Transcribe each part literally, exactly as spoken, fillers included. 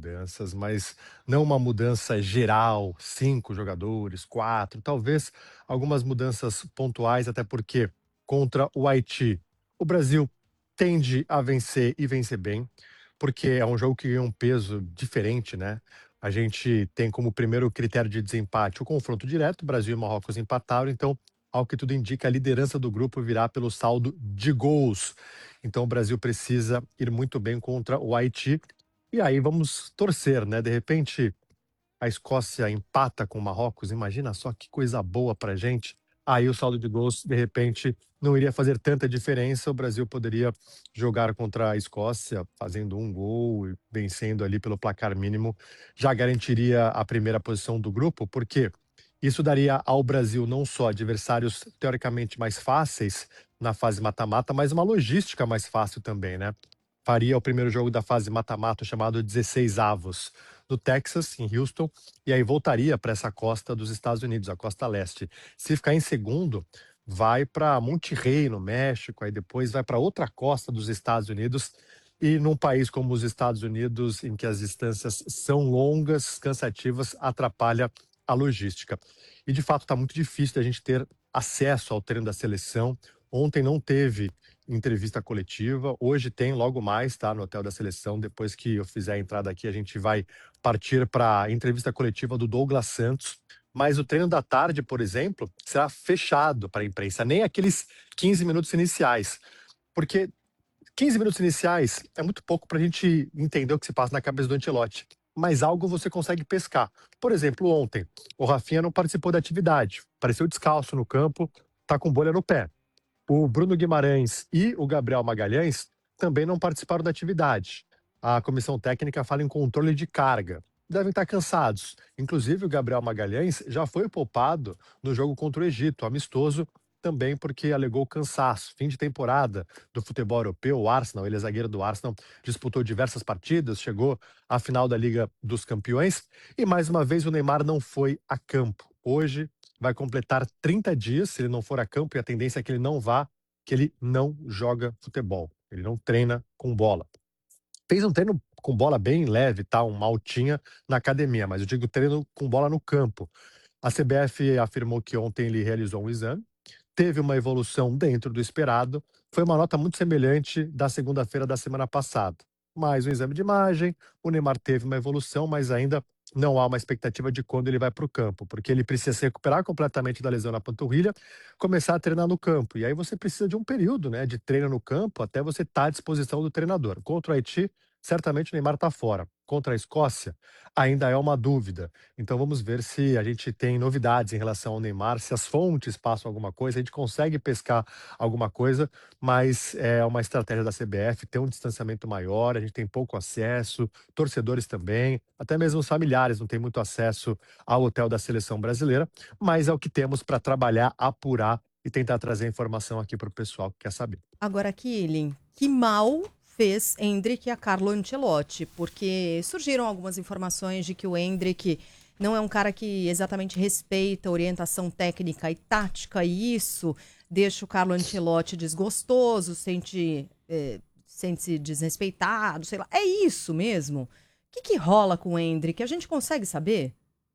mudanças, mas não uma mudança geral, cinco jogadores, quatro, talvez algumas mudanças pontuais, até porque contra o Haiti, o Brasil tende a vencer e vencer bem, porque é um jogo que ganha um peso diferente, né? A gente tem como primeiro critério de desempate o confronto direto, Brasil e Marrocos empataram, então, ao que tudo indica, a liderança do grupo virá pelo saldo de gols. Então o Brasil precisa ir muito bem contra o Haiti. E aí vamos torcer, né? De repente a Escócia empata com o Marrocos, imagina só que coisa boa pra gente. Aí o saldo de gols, de repente, não iria fazer tanta diferença. O Brasil poderia jogar contra a Escócia, fazendo um gol e vencendo ali pelo placar mínimo, já garantiria a primeira posição do grupo, porque isso daria ao Brasil não só adversários teoricamente mais fáceis na fase mata-mata, mas uma logística mais fácil também, né? Faria o primeiro jogo da fase mata-mata, chamado dezesseis avos, no Texas, em Houston, e aí voltaria para essa costa dos Estados Unidos, a costa leste. Se ficar em segundo, vai para Monterrey, no México, aí depois vai para outra costa dos Estados Unidos. E num país como os Estados Unidos, em que as distâncias são longas, cansativas, atrapalha a logística. E de fato está muito difícil a gente ter acesso ao treino da seleção. Ontem não teve entrevista coletiva, hoje tem logo mais, tá, no hotel da seleção. Depois que eu fizer a entrada aqui, a gente vai partir para a entrevista coletiva do Douglas Santos. Mas o treino da tarde, por exemplo, será fechado para a imprensa, nem aqueles quinze minutos iniciais. Porque quinze minutos iniciais é muito pouco para a gente entender o que se passa na cabeça do Ancelotti. Mas algo você consegue pescar. Por exemplo, ontem, o Rafinha não participou da atividade. Apareceu descalço no campo, tá com bolha no pé. O Bruno Guimarães e o Gabriel Magalhães também não participaram da atividade. A comissão técnica fala em controle de carga. Devem estar cansados. Inclusive, o Gabriel Magalhães já foi poupado no jogo contra o Egito, amistoso, também porque alegou cansaço. Fim de temporada do futebol europeu, o Arsenal, ele é zagueiro do Arsenal, disputou diversas partidas, chegou à final da Liga dos Campeões e mais uma vez o Neymar não foi a campo. Hoje vai completar trinta dias, se ele não for a campo, e a tendência é que ele não vá, que ele não joga futebol, ele não treina com bola. Fez um treino com bola bem leve, tá, um maltinha na academia, mas eu digo treino com bola no campo. A C B F afirmou que ontem ele realizou um exame, teve uma evolução dentro do esperado, foi uma nota muito semelhante da segunda-feira da semana passada. Mais um exame de imagem, o Neymar teve uma evolução, mas ainda não há uma expectativa de quando ele vai para o campo, porque ele precisa se recuperar completamente da lesão na panturrilha, começar a treinar no campo. E aí você precisa de um período, né, de treino no campo até você estar à disposição do treinador. Contra o Haiti, certamente o Neymar está fora. Contra a Escócia, ainda é uma dúvida. Então vamos ver se a gente tem novidades em relação ao Neymar, se as fontes passam alguma coisa, a gente consegue pescar alguma coisa, mas é uma estratégia da C B F ter um distanciamento maior, a gente tem pouco acesso, torcedores também, até mesmo os familiares não têm muito acesso ao hotel da seleção brasileira, mas é o que temos para trabalhar, apurar e tentar trazer informação aqui para o pessoal que quer saber. Agora, Killing, que mal fez Endrick a Carlo Ancelotti? Porque surgiram algumas informações de que o Endrick não é um cara que exatamente respeita a orientação técnica e tática, e isso deixa o Carlo Ancelotti desgostoso, sente, eh, sente-se desrespeitado, sei lá. É isso mesmo? O que, que rola com o Endrick? A gente consegue saber?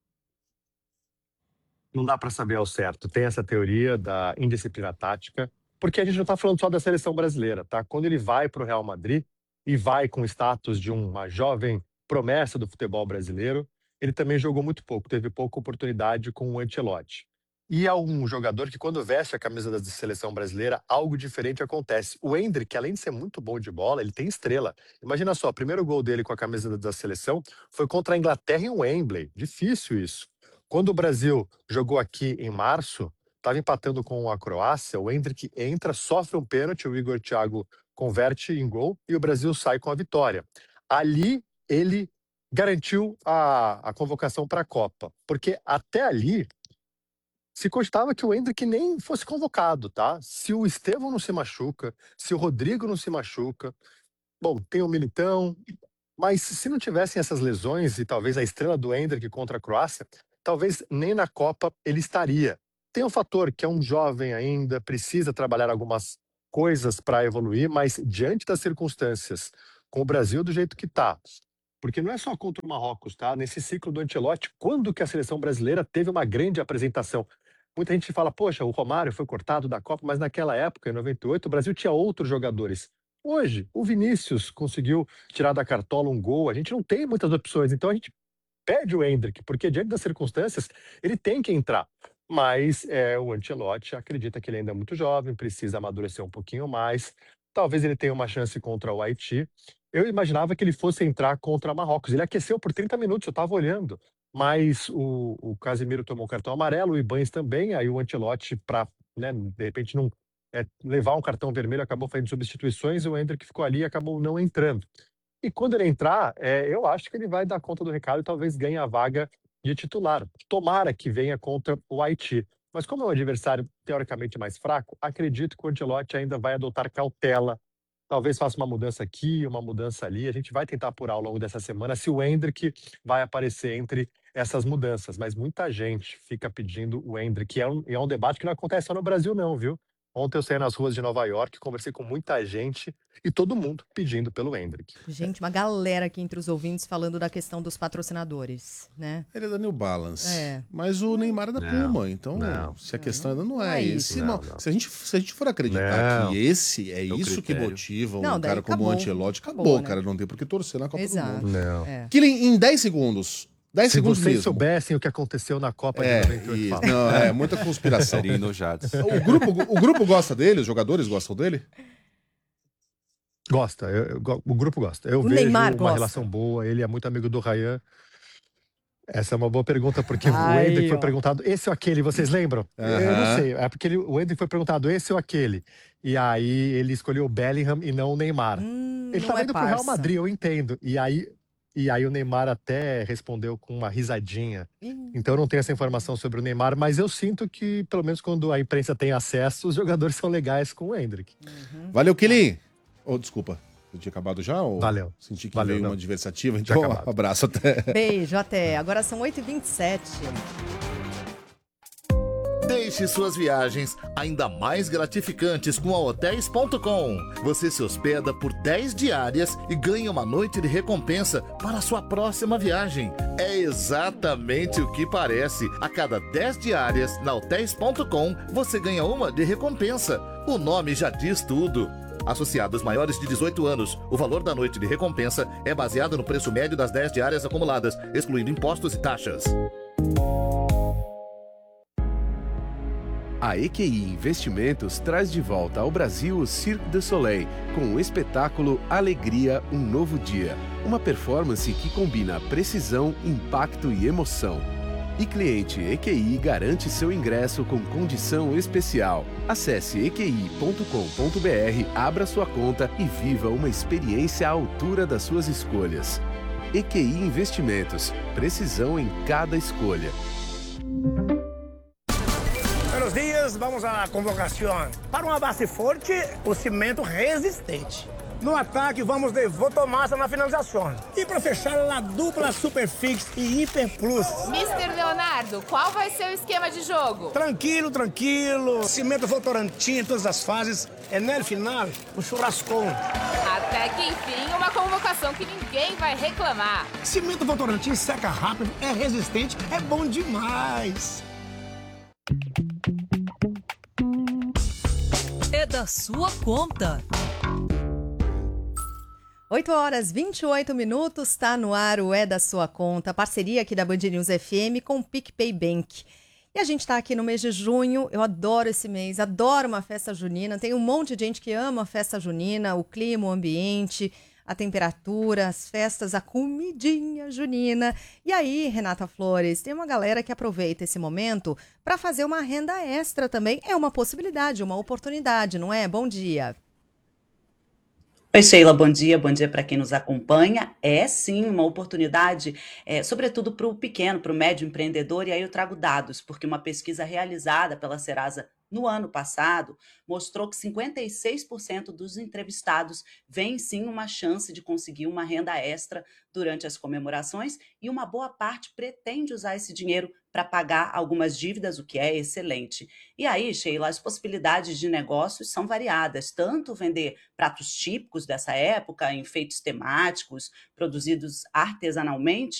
Não dá para saber ao certo. Tem essa teoria da indisciplina tática, porque a gente não está falando só da seleção brasileira, tá? Quando ele vai para o Real Madrid e vai com o status de uma jovem promessa do futebol brasileiro, ele também jogou muito pouco, teve pouca oportunidade com o Ancelotti. E é um jogador que, quando veste a camisa da seleção brasileira, algo diferente acontece. O Endrick, além de ser muito bom de bola, ele tem estrela. Imagina só, o primeiro gol dele com a camisa da seleção foi contra a Inglaterra em Wembley. Difícil isso. Quando o Brasil jogou aqui em março, estava empatando com a Croácia, o Endrick entra, sofre um pênalti, o Igor Thiago converte em gol e o Brasil sai com a vitória. Ali ele garantiu a, a convocação para a Copa, porque até ali se cogitava que o Endrick nem fosse convocado, tá? Se o Estevão não se machuca, se o Rodrigo não se machuca, bom, tem o Militão, mas se não tivessem essas lesões e talvez a estrela do Endrick contra a Croácia, talvez nem na Copa ele estaria. Tem um fator que é um jovem ainda, precisa trabalhar algumas coisas para evoluir, mas diante das circunstâncias, com o Brasil do jeito que está, porque não é só contra o Marrocos, tá? Nesse ciclo do Ancelotti, quando que a seleção brasileira teve uma grande apresentação? Muita gente fala, poxa, o Romário foi cortado da Copa, mas naquela época, em noventa e oito, o Brasil tinha outros jogadores. Hoje, o Vinícius conseguiu tirar da cartola um gol, a gente não tem muitas opções, então a gente perde o Endrick, porque diante das circunstâncias, ele tem que entrar. Mas é, o Ancelotti acredita que ele ainda é muito jovem, precisa amadurecer um pouquinho mais. Talvez ele tenha uma chance contra o Haiti. Eu imaginava que ele fosse entrar contra Marrocos. Ele aqueceu por trinta minutos, eu estava olhando. Mas o, o Casemiro tomou um cartão amarelo, o Ibañez também. Aí o Ancelotti, para, né, de repente, não é, levar um cartão vermelho, acabou fazendo substituições. E o Endrick ficou ali e acabou não entrando. E quando ele entrar, é, eu acho que ele vai dar conta do recado e talvez ganhe a vaga de titular. Tomara que venha contra o Haiti. Mas como é um adversário teoricamente mais fraco, acredito que o Ancelotti ainda vai adotar cautela. Talvez faça uma mudança aqui, uma mudança ali. A gente vai tentar apurar ao longo dessa semana se o Endrick vai aparecer entre essas mudanças. Mas muita gente fica pedindo o Endrick. E é um, é um debate que não acontece só no Brasil, não, viu? Ontem eu saí nas ruas de Nova York, conversei com muita gente e todo mundo pedindo pelo Endrick. Gente, uma galera aqui entre os ouvintes falando da questão dos patrocinadores, né? Ele é da New Balance. É. Mas o Neymar é da Não, Puma, então não. se a questão ainda não é, Não é esse, isso. não. Não, não. Se, a gente, se a gente for acreditar Não. que esse é É o isso que critério. motiva um Não, daí cara como o acabou. Ancelotti, acabou, Acabou, né? cara. Não tem por que torcer na Copa Exato. do Mundo. Não. É. Killing, em dez segundos. dez Se segundos vocês mesmo. soubessem o que aconteceu na Copa É, de noventa e oito, isso. fala. Não, é muita conspiração. Seria enojados. O grupo, o grupo gosta dele? Os jogadores gostam dele? Gosta, eu- eu go- o grupo gosta. Eu O vejo Neymar uma gosta? relação boa, ele é muito amigo do Ryan. Essa é uma boa pergunta, porque o Aí, Endrick foi ó. perguntado, esse ou aquele, vocês lembram? Eu não Aham. sei, é porque ele- o Endrick foi perguntado, esse ou aquele? E aí ele escolheu o Bellingham e não o Neymar. Hum, Ele não tava é indo pro Real parça. Madrid, eu entendo. E aí, e aí o Neymar até respondeu com uma risadinha. Ih, Então eu não tenho essa informação sobre o Neymar, mas eu sinto que, pelo menos quando a imprensa tem acesso, os jogadores são legais com o Endrick. uhum. Valeu, Killing. Oh, desculpa. Eu tinha acabado já? Ou Valeu. Senti que Valeu, veio não. uma adversativa. Tinha Então, acabado. abraço até. Beijo, até. Agora são oito e vinte e sete. Deixe suas viagens ainda mais gratificantes com a hotéis ponto com. Você se hospeda por dez diárias e ganha uma noite de recompensa para a sua próxima viagem. É exatamente o que parece. A cada dez diárias na hotéis ponto com, você ganha uma de recompensa. O nome já diz tudo. Associados maiores de dezoito anos, o valor da noite de recompensa é baseado no preço médio das dez diárias acumuladas, excluindo impostos e taxas. A E Q I Investimentos traz de volta ao Brasil o Cirque du Soleil, com o espetáculo Alegria, um Novo Dia. Uma performance que combina precisão, impacto e emoção. E cliente E Q I garante seu ingresso com condição especial. Acesse e q i ponto com ponto b r, abra sua conta e viva uma experiência à altura das suas escolhas. E Q I Investimentos, precisão em cada escolha. Buenos dias, vamos à convocação. Para uma base forte, o cimento resistente. No ataque, vamos de Votomassa na finalização. E para fechar, a dupla Superfix e Hiper Plus. mister Leonardo, qual vai ser o esquema de jogo? Tranquilo, tranquilo. Cimento Votorantim em todas as fases. É no final, o churrascão. Até que enfim, uma convocação que ninguém vai reclamar. Cimento Votorantim seca rápido, é resistente, é bom demais. É da sua conta. oito horas e vinte e oito minutos, está no ar o É da Sua Conta, parceria aqui da Band News F M com o PicPay Bank. E a gente está aqui no mês de junho, eu adoro esse mês, adoro uma festa junina, tem um monte de gente que ama a festa junina, o clima, o ambiente, a temperatura, as festas, a comidinha junina. E aí, Renata Flores, tem uma galera que aproveita esse momento para fazer uma renda extra também. É uma possibilidade, uma oportunidade, não é? Bom dia. Oi, Sheila, bom dia, bom dia para quem nos acompanha. É sim uma oportunidade, é, sobretudo para o pequeno, para o médio empreendedor, e aí eu trago dados, porque uma pesquisa realizada pela Serasa no ano passado, mostrou que cinquenta e seis por cento dos entrevistados veem sim uma chance de conseguir uma renda extra durante as comemorações e uma boa parte pretende usar esse dinheiro para pagar algumas dívidas, o que é excelente. E aí, Sheila, as possibilidades de negócios são variadas, tanto vender pratos típicos dessa época, enfeites temáticos, produzidos artesanalmente,